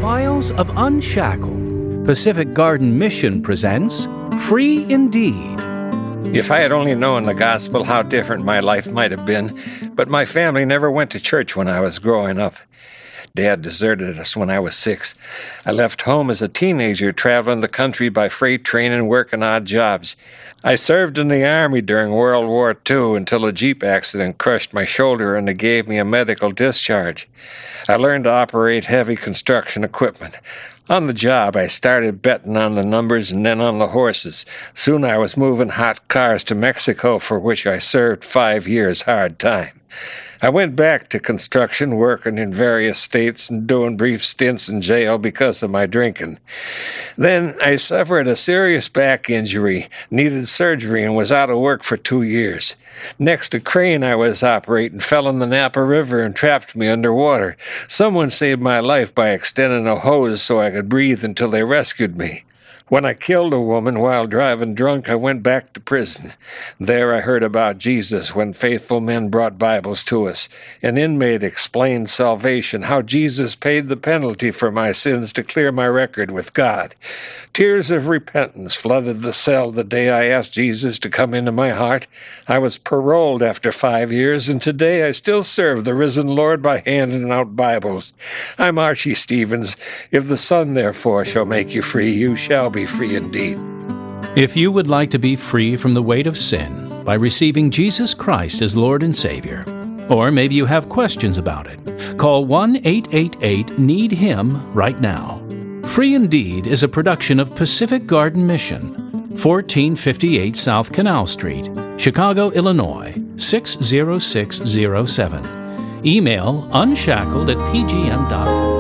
Files of Unshackled, Pacific Garden Mission presents Free Indeed. If I had only known the gospel, how different my life might have been. But my family never went to church when I was growing up. Dad deserted us when I was 6. I left home as a teenager, traveling the country by freight train and working odd jobs. I served in the Army during World War II until a Jeep accident crushed my shoulder and they gave me a medical discharge. I learned to operate heavy construction equipment. On the job, I started betting on the numbers and then on the horses. Soon I was moving hot cars to Mexico, for which I served 5 years hard time. I went back to construction, working in various states and doing brief stints in jail because of my drinking. Then I suffered a serious back injury, needed surgery, and was out of work for 2 years. Next, a crane I was operating fell in the Napa River and trapped me underwater. Someone saved my life by extending a hose so I could breathe until they rescued me. When I killed a woman while driving drunk, I went back to prison. There I heard about Jesus when faithful men brought Bibles to us. An inmate explained salvation, how Jesus paid the penalty for my sins to clear my record with God. Tears of repentance flooded the cell the day I asked Jesus to come into my heart. I was paroled after 5 years, and today I still serve the risen Lord by handing out Bibles. I'm Archie Stevens. If the Son, therefore, shall make you free, you shall be free indeed. If you would like to be free from the weight of sin by receiving Jesus Christ as Lord and Savior, or maybe you have questions about it, call 1-888-NEED-HIM right now. Free Indeed is a production of Pacific Garden Mission, 1458 South Canal Street, Chicago, Illinois, 60607. Email unshackled@pgm.org.